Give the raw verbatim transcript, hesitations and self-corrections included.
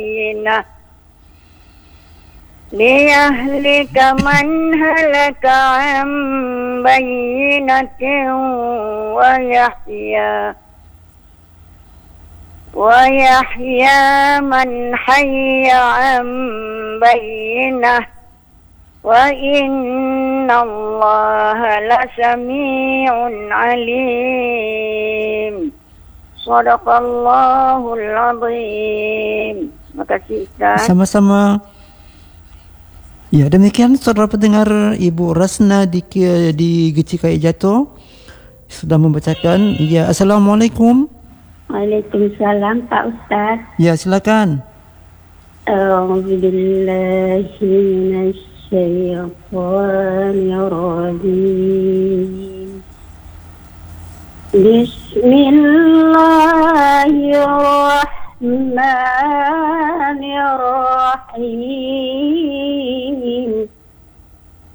ليهلك من هلك عن بينة ويحيى ويحيى من حي عن بينة وإن الله لسميع عليم. Sadaqallahul azim. Terima kasih Ustaz. Sama-sama. Ya, demikian saudara pendengar, Ibu Rasna di di Gecikai Jatuh sudah membacakan. Ya, Assalamualaikum. Waalaikumsalam Pak Ustaz. Ya, silakan. A'udzubillahi minasyaitonir rajim. Bismillahirrahmanirrahim.